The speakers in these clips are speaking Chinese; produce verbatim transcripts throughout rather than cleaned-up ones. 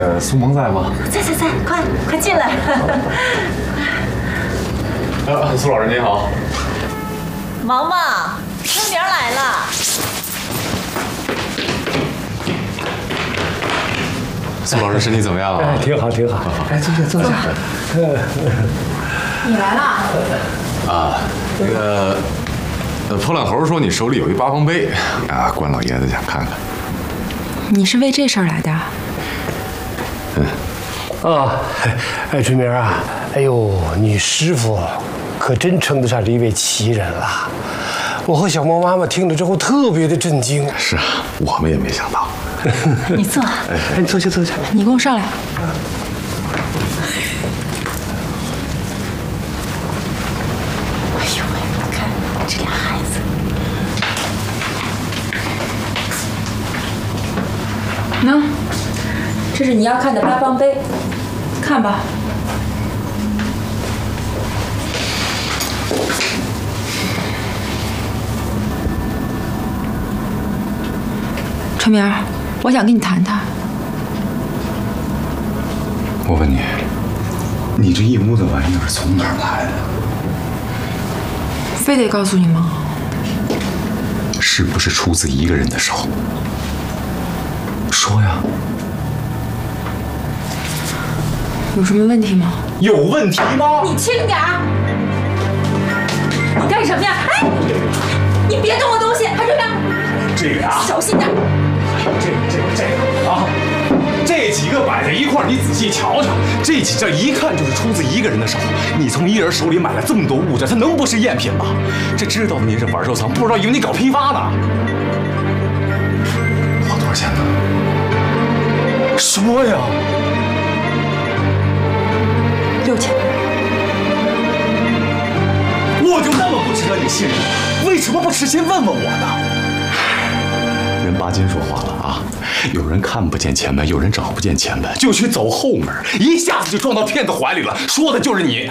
呃，苏萌在吗？ 在在在，快快进来。 呃，苏老师您好。 萌萌，春明来了。 苏老师身体怎么样啊？ 哎，挺好，挺好。哎，坐下，坐下。 你来了。 啊，那个，呃，破烂猴说你手里有一八方杯，啊，关老爷子想看看。 你是为这事儿来的？ 嗯。 啊，哎，春明啊，哎呦，你师傅可真称得上是一位奇人了。我和小猫妈妈听了之后特别的震惊。 是啊，我们也没想到。 你坐。 哎，你坐下，坐下。 你跟我上来。 哎呦喂，你看这俩孩子。 喏，这是你要看的八方杯，看吧。春明，我想跟你谈谈。 我问你，你这一屋子玩意儿是从哪儿来的？ 非得告诉你吗？ 是不是出自一个人的手？说呀。 有什么问题吗？ 有问题吗？ 你轻点儿！你干什么呀？哎，你别动我东西，还这样。 这个呀， 小心点。 这个这个这个啊，这几个摆在一块儿，你仔细瞧瞧，这几件一看就是出自一个人的手。你从一人手里买了这么多物件，它能不是赝品吗？这知道您是玩收藏，不知道以为你搞批发呢。花多少钱呢？说呀。 六千。 我就那么不值得你信任，为什么不事先问问我呢？人巴金说话了啊，有人看不见前门，有人找不见前门，就去走后门，一下子就撞到骗子怀里了。说的就是你。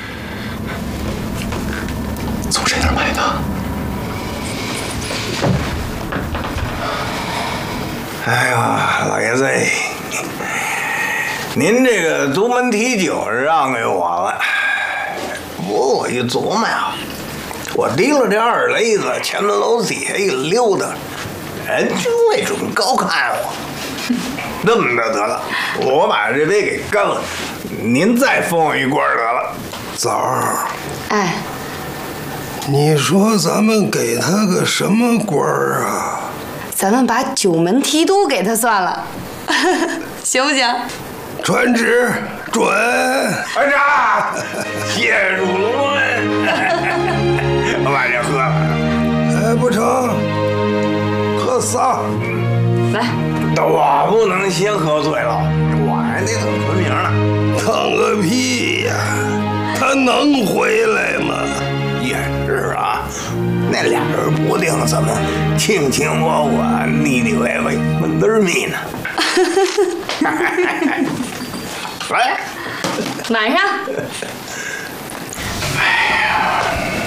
从谁那儿买的？ 哎呀，老爷子，您这个独门提酒让给我了。不过我一琢磨呀，我提了这二雷子，前门楼底下一溜达，人就会准高看我。这么着得了，我把这杯给干了，您再分我一罐得了。枣儿， 哎， 你说咱们给他个什么官儿啊？ 咱们把九门提督给他算了，行不行？ 传旨准。儿啊，谢主隆恩。我把这喝了。哎，不成，喝仨。 来， 我不能先喝醉了，我还得等春明呢。等个屁呀！他能回来吗？也是啊，那俩人不定怎么卿卿我我、腻腻歪歪、闷得密呢。来， 晚上。 哎呀，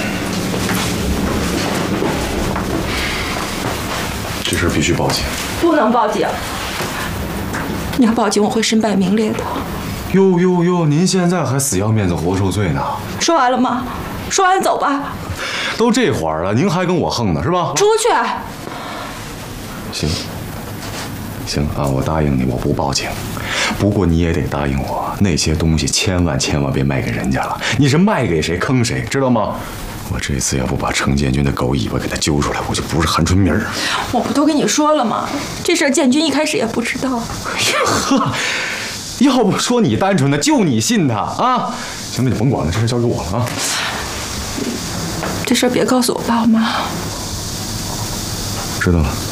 这事必须报警。 不能报警。你要报警，我会身败名裂的。 哟哟哟！您现在还死要面子活受罪呢？ 说完了吗？说完走吧。 都这会儿了，您还跟我横呢是吧？ 出去。 行，行啊，我答应你，我不报警。不过你也得答应我，那些东西千万千万别卖给人家了。你是卖给谁坑谁，知道吗？我这次要不把程建军的狗尾巴给他揪出来，我就不是韩春明儿。 我不都跟你说了吗？这事儿建军一开始也不知道。 哎呀呵，要不说你单纯的，就你信他啊？行了，你甭管了，这事交给我了啊。 这事儿别告诉我爸我妈。 知道了。